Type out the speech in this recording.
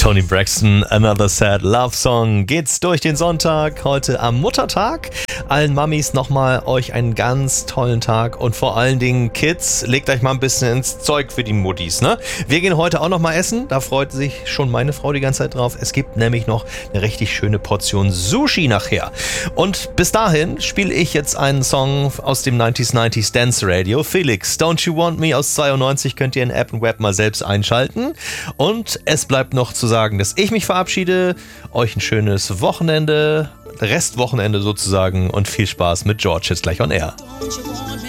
Toni Braxton, Another Sad Love Song. Geht's durch den Sonntag, heute am Muttertag. Allen Mamis nochmal euch einen ganz tollen Tag und vor allen Dingen Kids, legt euch mal ein bisschen ins Zeug für die Muttis, ne? Wir gehen heute auch nochmal essen, da freut sich schon meine Frau die ganze Zeit drauf. Es gibt nämlich noch eine richtig schöne Portion Sushi nachher. Und bis dahin spiele ich jetzt einen Song aus dem 90s Dance Radio. Felix, Don't You Want Me aus 92 könnt ihr in App und Web mal selbst einschalten. Und es bleibt noch zu sagen, dass ich mich verabschiede. Euch ein schönes Wochenende, Restwochenende sozusagen und viel Spaß mit George jetzt gleich on Air.